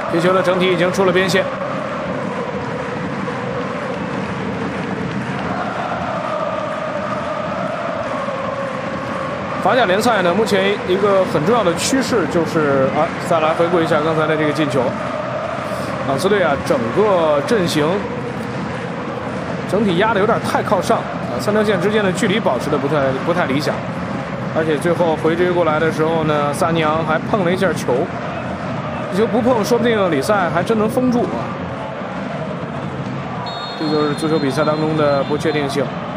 皮球的整体已经出了边线。法甲联赛呢，目前一个很重要的趋势就是再来回顾一下刚才的这个进球。朗斯队啊，整个阵型整体压的有点太靠上3条线之间的距离保持的不太理想，而且最后回追过来的时候呢，萨尼昂还碰了一下球，这球不碰，说不定里塞还真能封住啊。这就是足球比赛当中的不确定性。